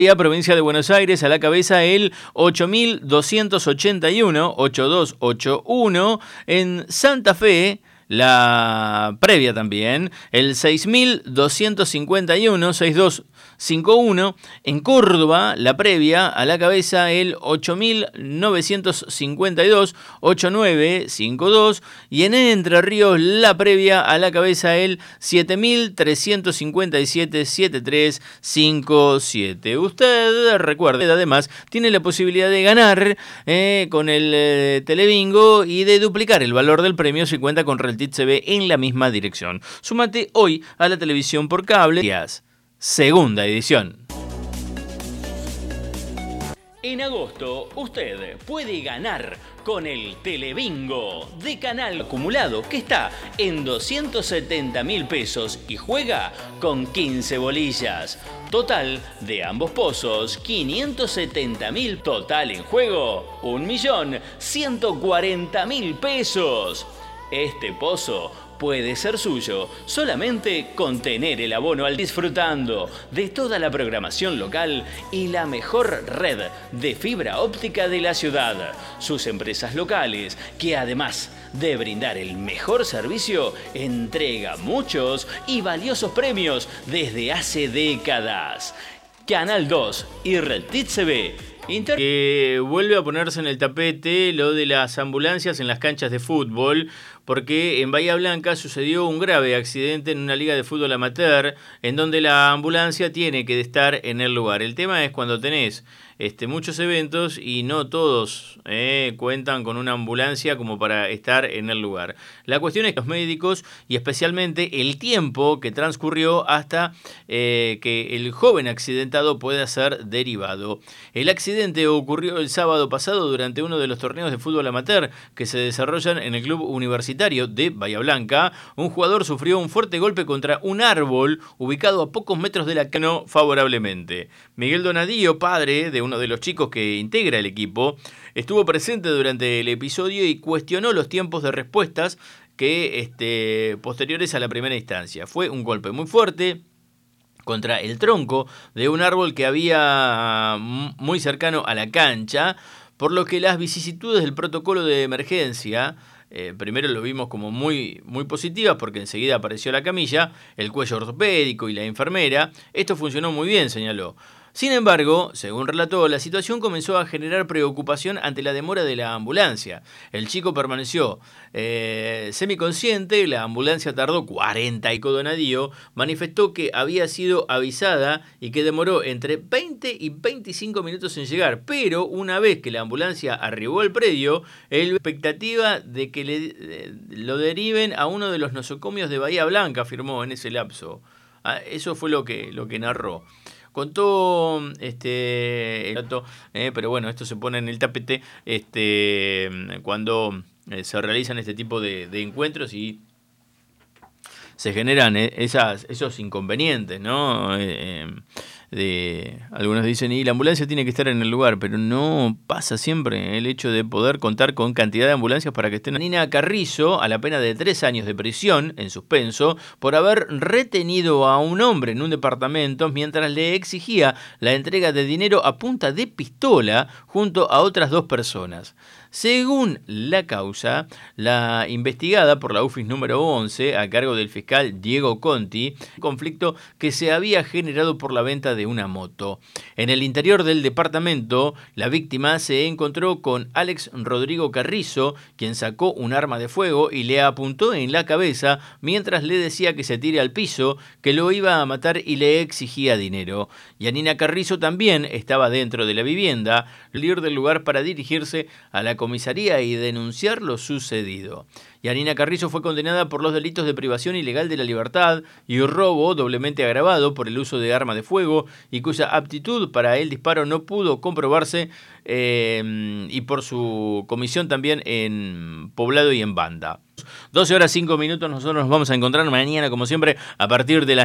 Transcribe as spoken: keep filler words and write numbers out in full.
Provincia de Buenos Aires, a la cabeza el ocho mil doscientos ochenta y uno, ocho dos ocho uno. En Santa Fe, la previa también, el seis mil doscientos cincuenta y uno, seis dos cinco uno. En Córdoba, la previa, a la cabeza el ocho mil novecientos cincuenta y dos, ocho nueve cinco dos. Y en Entre Ríos, la previa, a la cabeza el siete mil trescientos cincuenta y siete, siete tres cinco siete. Usted, recuerde, además, tiene la posibilidad de ganar eh, con el eh, Telebingo y de duplicar el valor del premio si cuenta con Reltit C V en la misma dirección. Súmate hoy a la televisión por cable. Segunda edición. En agosto, usted puede ganar con el Telebingo de Canal acumulado, que está en doscientos setenta mil pesos y juega con quince bolillas. Total de ambos pozos, quinientos setenta mil. Total en juego, un millón ciento cuarenta mil pesos. Este pozo puede ser suyo solamente con tener el abono al disfrutando de toda la programación local y la mejor red de fibra óptica de la ciudad. Sus empresas locales, que además de brindar el mejor servicio, entrega muchos y valiosos premios desde hace décadas. Canal dos y Reltit C V. Inter que vuelve a ponerse en el tapete lo de las ambulancias en las canchas de fútbol, porque en Bahía Blanca sucedió un grave accidente en una liga de fútbol amateur en donde la ambulancia tiene que estar en el lugar. El tema es cuando tenés este, muchos eventos y no todos eh, cuentan con una ambulancia como para estar en el lugar. La cuestión es que los médicos y especialmente el tiempo que transcurrió hasta eh, que el joven accidentado pueda ser derivado. El accidente ocurrió el sábado pasado durante uno de los torneos de fútbol amateur que se desarrollan en el club universitario de Bahía Blanca. Un jugador sufrió un fuerte golpe contra un árbol ubicado a pocos metros de la cancha favorablemente. Miguel Donadío, padre de uno de los chicos que integra el equipo, estuvo presente durante el episodio y cuestionó los tiempos de respuestas que este, posteriores a la primera instancia. Fue un golpe muy fuerte contra el tronco de un árbol que había muy cercano a la cancha, por lo que las vicisitudes del protocolo de emergencia, eh, primero lo vimos como muy, muy positivas porque enseguida apareció la camilla, el cuello ortopédico y la enfermera. Esto funcionó muy bien, señaló. Sin embargo, según relató, la situación comenzó a generar preocupación ante la demora de la ambulancia. El chico permaneció eh, semiconsciente, la ambulancia tardó cuarenta y Donadío manifestó que había sido avisada y que demoró entre veinte y veinticinco minutos en llegar, pero una vez que la ambulancia arribó al predio, el expectativa de que le, eh, lo deriven a uno de los nosocomios de Bahía Blanca, afirmó en ese lapso. Ah, eso fue lo que, lo que narró. Contó este el dato, eh, pero bueno, esto se pone en el tapete este, cuando eh, se realizan este tipo de, de encuentros y se generan eh, esas, esos inconvenientes, ¿no? Eh, de, algunos dicen, y la ambulancia tiene que estar en el lugar, pero no pasa siempre el hecho de poder contar con cantidad de ambulancias para que estén. Nina Carrizo, a la pena de tres años de prisión en suspenso por haber retenido a un hombre en un departamento mientras le exigía la entrega de dinero a punta de pistola junto a otras dos personas. Según la causa, la investigada por la U F I S número once, a cargo del fiscal Diego Conti, conflicto que se había generado por la venta de una moto. En el interior del departamento, la víctima se encontró con Alex Rodrigo Carrizo, quien sacó un arma de fuego y le apuntó en la cabeza mientras le decía que se tire al piso, que lo iba a matar y le exigía dinero. Yanina Carrizo también estaba dentro de la vivienda, líder del lugar para dirigirse a la comisaría y denunciar lo sucedido. Yanina Carrizo fue condenada por los delitos de privación ilegal de la libertad y robo doblemente agravado por el uso de arma de fuego y cuya aptitud para el disparo no pudo comprobarse eh, y por su comisión también en poblado y en banda. doce horas cinco minutos, nosotros nos vamos a encontrar mañana como siempre a partir de las